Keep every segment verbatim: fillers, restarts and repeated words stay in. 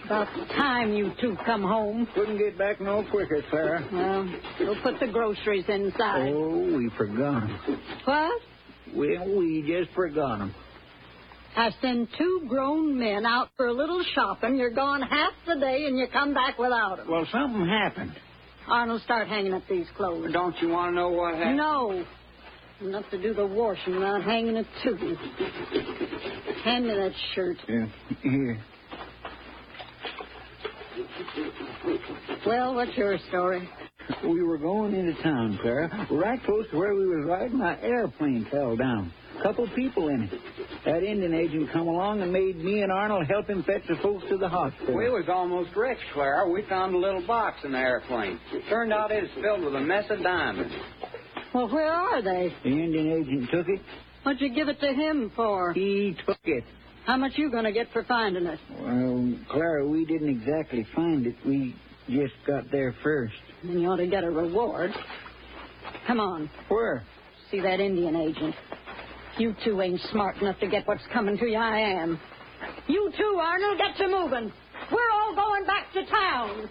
About time you two come home. Couldn't get back no quicker, Clara. Well, we'll put the groceries inside. Oh, we forgot 'em. What? Well, we just forgot 'em. I send two grown men out for a little shopping. You're gone half the day, and you come back without 'em. Well, something happened. Arnold, start hanging up these clothes. Don't you want to know what happened? No. Enough to do the washing without hanging it to you. Hand me that shirt. Yeah, here. Well, what's your story? We were going into town, Clara. Right close to where we was riding, my airplane fell down. Couple people in it. That Indian agent come along and made me and Arnold help him fetch the folks to the hospital. We was almost rich, Clara. We found a little box in the airplane. Turned out it was filled with a mess of diamonds. Well, where are they? The Indian agent took it. What'd you give it to him for? He took it. How much you going to get for finding it? Well, Clara, we didn't exactly find it. We just got there first. Then you ought to get a reward. Come on. Where? See that Indian agent. You two ain't smart enough to get what's coming to you. I am. You two, Arnold, get to moving. We're all going back to town.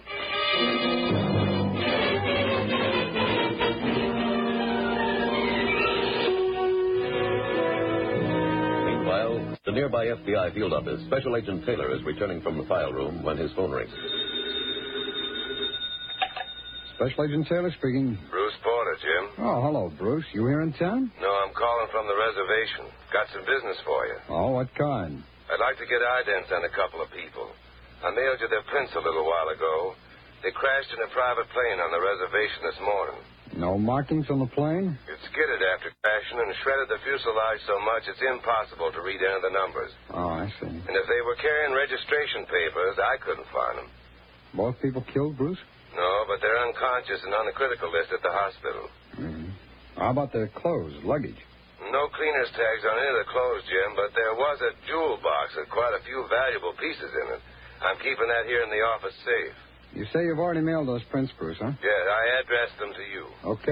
Meanwhile, the nearby F B I field office, Special Agent Taylor is returning from the file room when his phone rings. Special Agent Taylor speaking. Bruce Porter, Jim. Oh, hello, Bruce. You here in town? No, I'm calling from the reservation. Got some business for you. Oh, what kind? I'd like to get idents on a couple of people. I mailed you their prints a little while ago. They crashed in a private plane on the reservation this morning. No markings on the plane? It skidded after crashing and shredded the fuselage so much it's impossible to read any of the numbers. Oh, I see. And if they were carrying registration papers, I couldn't find them. Both people killed, Bruce? No, but they're unconscious and on the critical list at the hospital. Mm-hmm. How about their clothes, luggage? No cleaner's tags on any of the clothes, Jim, but there was a jewel box with quite a few valuable pieces in it. I'm keeping that here in the office safe. You say you've already mailed those prints, Bruce, huh? Yes, I addressed them to you. Okay.